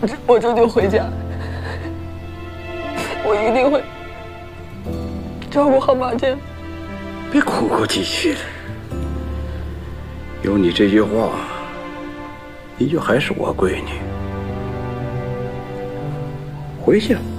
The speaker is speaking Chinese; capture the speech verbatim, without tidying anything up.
我这就回家，我一定会照顾好马健。 别哭哭啼啼的，有你这句话，你就还是我闺女。回去。